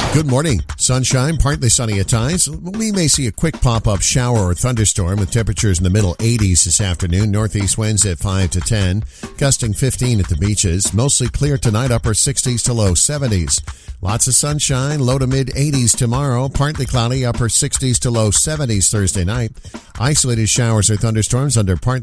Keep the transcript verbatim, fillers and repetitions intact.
Good morning. Sunshine, partly sunny at times. We may see a quick pop-up shower or thunderstorm with temperatures in the middle eighties this afternoon. Northeast winds at five to ten, gusting fifteen at the beaches. Mostly clear tonight, upper sixties to low seventies. Lots of sunshine, low to mid eighties tomorrow. Partly cloudy, upper sixties to low seventies Thursday night. Isolated showers or thunderstorms under partly